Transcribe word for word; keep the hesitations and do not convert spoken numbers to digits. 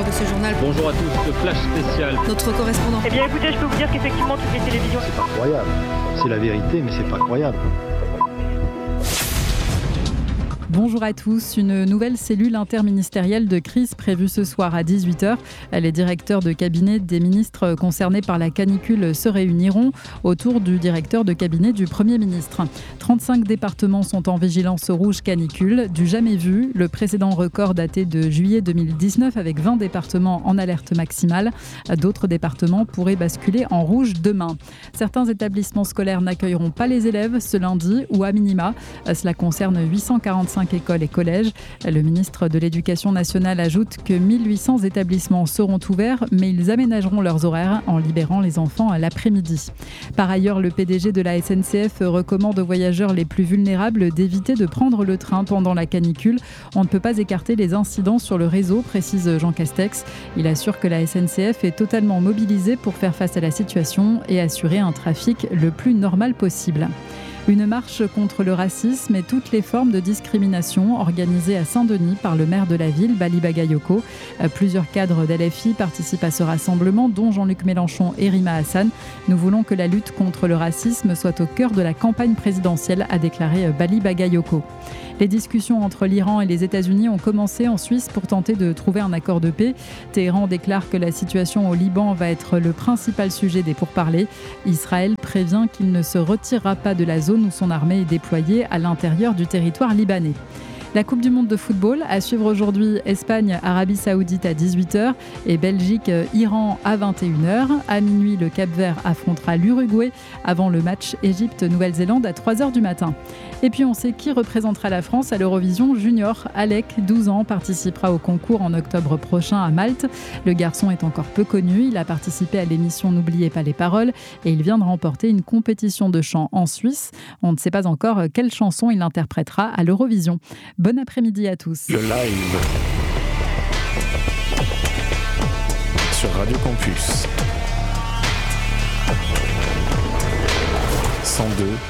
de ce journal. Bonjour à tous, le flash spécial. Notre correspondant. Eh bien écoutez, je peux vous dire qu'effectivement toutes les télévisions... C'est pas croyable. C'est la vérité, mais c'est pas croyable. Bonjour à tous. Une nouvelle cellule interministérielle de crise prévue ce soir à dix-huit heures. Les directeurs de cabinet des ministres concernés par la canicule se réuniront autour du directeur de cabinet du Premier ministre. trente-cinq départements sont en vigilance rouge canicule, du jamais vu. Le précédent record daté de juillet deux mille dix-neuf avec vingt départements en alerte maximale. D'autres départements pourraient basculer en rouge demain. Certains établissements scolaires n'accueilleront pas les élèves ce lundi ou à minima. Cela concerne huit cent quarante-cinq écoles et collèges. Le ministre de l'Éducation nationale ajoute que mille huit cents établissements seront ouverts, mais ils aménageront leurs horaires en libérant les enfants à l'après-midi. Par ailleurs, le P D G de la S N C F recommande aux voyageurs les plus vulnérables d'éviter de prendre le train pendant la canicule. On ne peut pas écarter les incidents sur le réseau, précise Jean Castex. Il assure que la S N C F est totalement mobilisée pour faire face à la situation et assurer un trafic le plus normal possible. Une marche contre le racisme et toutes les formes de discrimination organisée à Saint-Denis par le maire de la ville, Bali Bagayoko. Plusieurs cadres d'L F I participent à ce rassemblement, dont Jean-Luc Mélenchon et Rima Hassan. Nous voulons que la lutte contre le racisme soit au cœur de la campagne présidentielle, a déclaré Bali Bagayoko. Les discussions entre l'Iran et les États-Unis ont commencé en Suisse pour tenter de trouver un accord de paix. Téhéran déclare que la situation au Liban va être le principal sujet des pourparlers. Israël prévient qu'il ne se retirera pas de la zone où son armée est déployée à l'intérieur du territoire libanais. La Coupe du monde de football, à suivre aujourd'hui Espagne-Arabie Saoudite à dix-huit heures et Belgique-Iran à vingt et une heures. À minuit, le Cap-Vert affrontera l'Uruguay avant le match Égypte-Nouvelle-Zélande à trois heures du matin. Et puis on sait qui représentera la France à l'Eurovision Junior. Alec, douze ans, participera au concours en octobre prochain à Malte. Le garçon est encore peu connu. Il a participé à l'émission N'oubliez pas les paroles et il vient de remporter une compétition de chant en Suisse. On ne sait pas encore quelle chanson il interprétera à l'Eurovision. Bon après-midi à tous. Le live sur Radio Campus cent deux